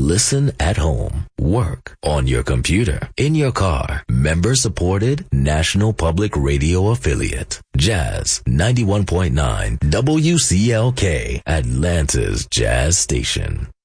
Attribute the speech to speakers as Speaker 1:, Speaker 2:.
Speaker 1: Listen at home, work, on your computer, in your car. Member-supported National Public Radio affiliate. Jazz 91.9 WCLK, Atlanta's Jazz Station.